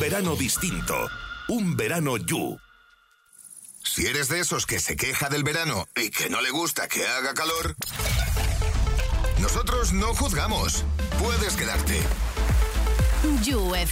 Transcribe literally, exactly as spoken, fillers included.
verano distinto. Un verano You. Si eres de esos que se queja del verano y que no le gusta que haga calor, nosotros no juzgamos. Puedes quedarte. You F